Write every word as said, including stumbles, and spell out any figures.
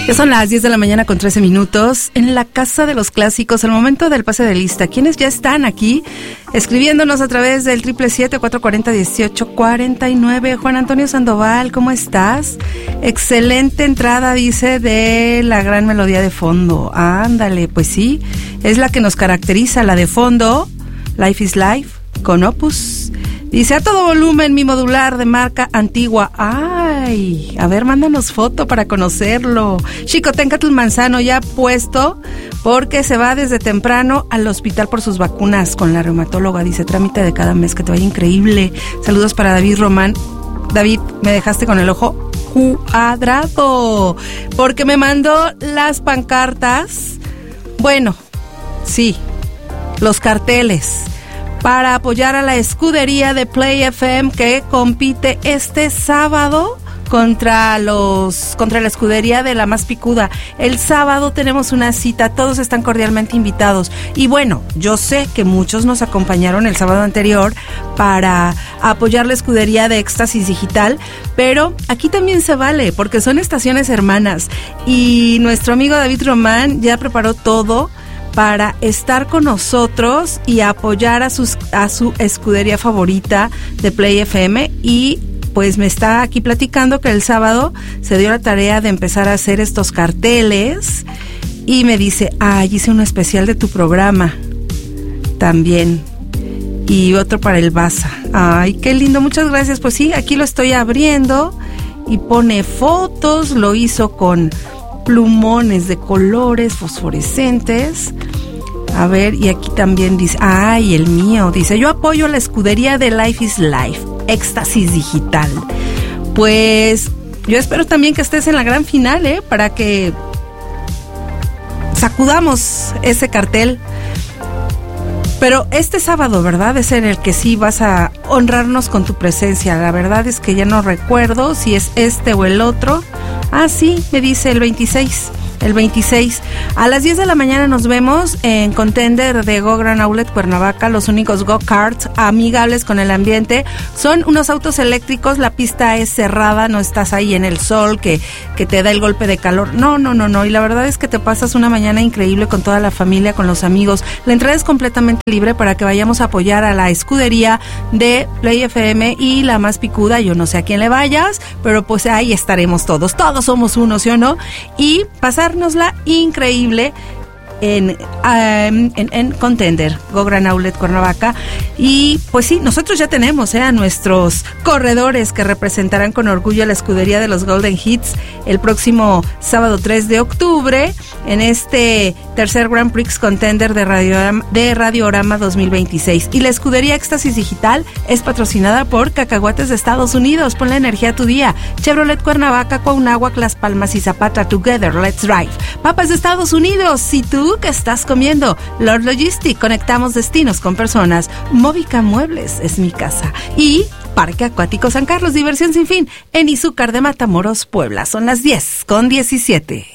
Ya son las diez de la mañana con trece minutos en la Casa de los Clásicos, el momento del pase de lista. ¿Quiénes ya están aquí escribiéndonos a través del triple siete, cuatro cuatro cero, dieciocho cuarenta y nueve? Juan Antonio Sandoval, ¿cómo estás? Excelente entrada, dice, de la gran melodía de fondo. Ándale, pues sí, es la que nos caracteriza, la de fondo, Life is Life, con Opus. Dice, a todo volumen, mi modular de marca antigua. Ay, a ver, mándanos foto para conocerlo. Xicoténcatl Manzano ya puesto porque se va desde temprano al hospital por sus vacunas con la reumatóloga. Dice, trámite de cada mes, que te vaya increíble. Saludos para David Román. David, me dejaste con el ojo cuadrado porque me mandó las pancartas. Bueno, sí, los carteles para apoyar a la escudería de Play F M que compite este sábado contra los contra la escudería de La Más Picuda. El sábado tenemos una cita, todos están cordialmente invitados. Y bueno, yo sé que muchos nos acompañaron el sábado anterior para apoyar la escudería de Éxtasis Digital, pero aquí también se vale porque son estaciones hermanas y nuestro amigo David Román ya preparó todo para estar con nosotros y apoyar a, sus, a su escudería favorita de Play F M. Y pues me está aquí platicando que el sábado se dio la tarea de empezar a hacer estos carteles y me dice, ay, hice uno especial de tu programa también y otro para el Baza. Ay, qué lindo, muchas gracias. Pues sí, aquí lo estoy abriendo y pone fotos, lo hizo con plumones de colores fosforescentes. A ver, y aquí también dice, ay, el mío, dice, yo apoyo a la escudería de Life is Life, Éxtasis Digital. Pues yo espero también que estés en la gran final, ¿eh? Para que sacudamos ese cartel. Pero este sábado, ¿verdad? Es en el que sí vas a honrarnos con tu presencia. La verdad es que ya no recuerdo si es este o el otro. Ah, sí, me dice el veintiséis. El veintiséis. A las diez de la mañana nos vemos en Contender de Go Gran Outlet Cuernavaca. Los únicos go-karts amigables con el ambiente. Son unos autos eléctricos. La pista es cerrada. No estás ahí en el sol que, que te da el golpe de calor. No, no, no, no. Y la verdad es que te pasas una mañana increíble con toda la familia, con los amigos. La entrada es completamente libre para que vayamos a apoyar a la escudería de Play F M y La Más Picuda. Yo no sé a quién le vayas, pero pues ahí estaremos todos. Todos somos uno, ¿sí o no? Y pasárnosla increíble en, um, en, en Contender, Go Gran Outlet Cuernavaca. Y pues sí, nosotros ya tenemos eh, a nuestros corredores que representarán con orgullo a la escudería de los Golden Hits el próximo sábado tres de octubre en este tercer Grand Prix Contender de Radiorama, de Radiorama dos mil veintiséis. Y la escudería Éxtasis Digital es patrocinada por Cacahuates de Estados Unidos. Pon la energía a tu día. Chevrolet Cuernavaca, Cuauhnáhuac, Las Palmas y Zapata. Together, let's drive. Papas de Estados Unidos. ¿Y tú qué estás comiendo? Lord Logistic. Conectamos destinos con personas. Móvica Muebles es mi casa. Y Parque Acuático San Carlos, diversión sin fin en Izúcar de Matamoros, Puebla. Son las diez con diecisiete.